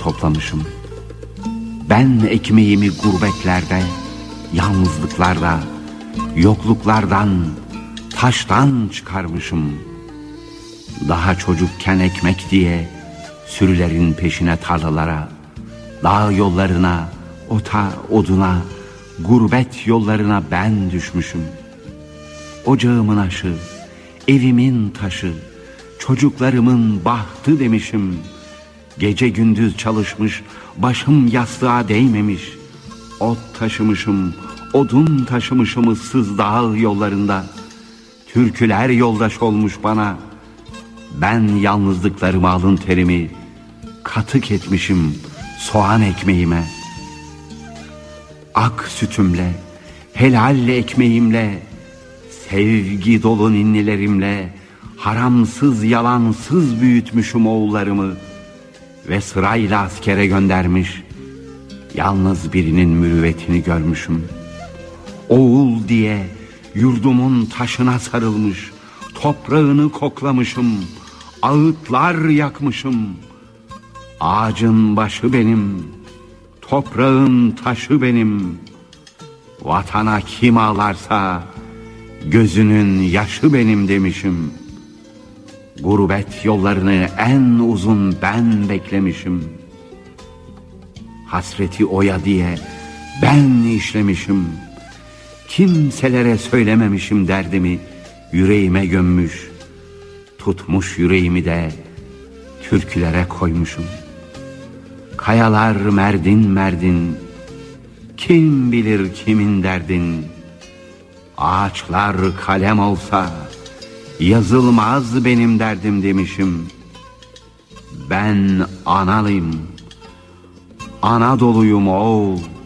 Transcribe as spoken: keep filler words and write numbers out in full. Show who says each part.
Speaker 1: toplamışım. Ben ekmeğimi gurbetlerde, yalnızlıklarda, yokluklardan, taştan çıkarmışım. Daha çocukken ekmek diye sürülerin peşine tarlalara, dağ yollarına, ota, oduna, gurbet yollarına ben düşmüşüm. Ocağımın aşı, evimin taşı, çocuklarımın bahtı demişim. Gece gündüz çalışmış, başım yastığa değmemiş. Ot taşımışım, odun taşımışım ıssız dağ yollarında. Türküler yoldaş olmuş bana. Ben yalnızlıklarıma alın terimi katık etmişim soğan ekmeğime. Ak sütümle, helal ekmeğimle, sevgi dolu ninnilerimle, haramsız yalansız büyütmüşüm oğullarımı ve sırayla askere göndermiş, yalnız birinin mürüvvetini görmüşüm. Oğul diye yurdumun taşına sarılmış, toprağını koklamışım, ağıtlar yakmışım. Ağacın başı benim, toprağın taşı benim. Vatana kim ağlarsa gözünün yaşı benim demişim. Gurbet yollarını en uzun ben beklemişim. Hasreti oya diye ben işlemişim. Kimselere söylememişim derdimi, yüreğime gömmüş. Tutmuş yüreğimi de türkülere koymuşum. Kayalar merdin merdin, kim bilir kimin derdin. Ağaçlar kalem olsa yazılmaz benim derdim demişim. Ben analıyım, Anadolu'yum oğul.